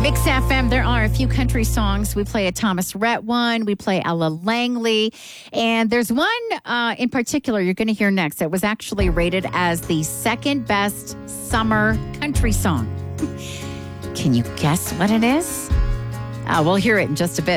Mix FM, there are a few country songs. We play a Thomas Rhett one. We play Ella Langley. And there's one in particular you're going to hear next that was actually rated as the second best summer country song. Can you guess what it is? We'll hear it in just a bit.